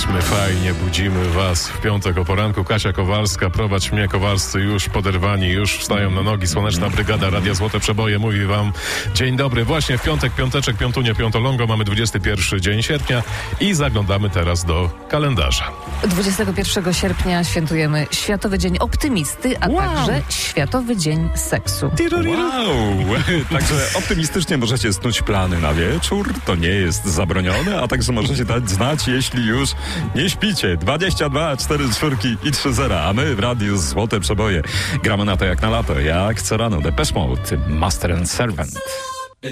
My fajnie budzimy was w piątek o poranku. Kasia Kowalska, prowadź mnie, kowalscy już poderwani, już wstają na nogi. Słoneczna Brygada, Radia Złote Przeboje mówi wam dzień dobry. Właśnie w piątek, piąteczek, piątunie, piątolongo. Mamy 21 dzień sierpnia i zaglądamy teraz do kalendarza. 21 sierpnia świętujemy Światowy Dzień Optymisty, a także Światowy Dzień Seksu. Wow! Także optymistycznie możecie snuć plany na wieczór, to nie jest zabronione, a także możecie dać znać, jeśli już nie śpicie. 22, 4 czwórki i 3 zera, a my w Radiu Złote Przeboje gramy na to jak na lato, jak co rano. Depeche Mode, Master and Servant.